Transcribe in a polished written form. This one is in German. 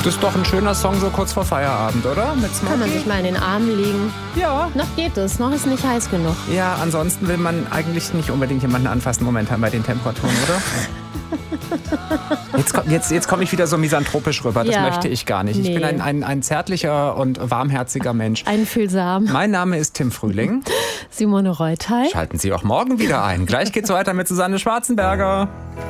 Das ist doch ein schöner Song so kurz vor Feierabend, oder? Mit Smokey? Kann man sich mal in den Arm legen. Ja. Noch geht es, noch ist nicht heiß genug. Ja, ansonsten will man eigentlich nicht unbedingt jemanden anfassen momentan bei den Temperaturen, oder? Jetzt komme ich wieder so misanthropisch rüber. Das möchte ich gar nicht. Ich bin ein zärtlicher und warmherziger Mensch. Einfühlsam. Mein Name ist Tim Frühling. Simone Reuthey. Schalten Sie auch morgen wieder ein. Gleich geht's weiter mit Susanne Schwarzenberger.